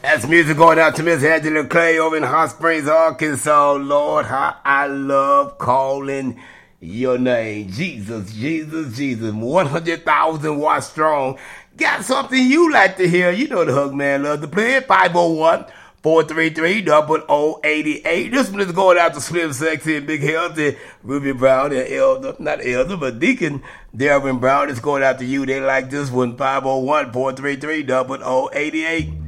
That's music going out to Miss Angela Clay over in Hot Springs, Arkansas. Lord, how I love calling your name. Jesus, Jesus, Jesus. 100,000 watts strong. Got something you like to hear. You know the Hug Man loves to play it. 501-433-0088. This one is going out to Slim Sexy and Big Healthy, Ruby Brown and Deacon Darwin Brown. It's going out to you. They like this one. 501-433-0088.